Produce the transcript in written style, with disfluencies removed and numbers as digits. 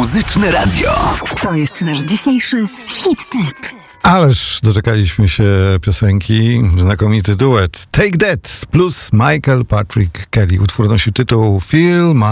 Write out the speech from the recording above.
Muzyczne radio. To jest nasz dzisiejszy hit tip. Ależ doczekaliśmy się piosenki, znakomity duet Take That plus Michael Patrick Kelly. Utwór nosi tytuł Feel My